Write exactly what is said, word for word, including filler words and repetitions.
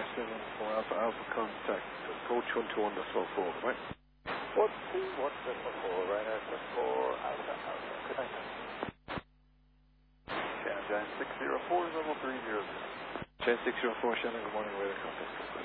seven four Alpha Alpha contact. Approach one two one decimal four, right? one two one decimal four, right at four Alpha Alpha. Good night. Shannon six zero four, level three zero zero. Jan six zero four, Shannon, good morning, radar contact.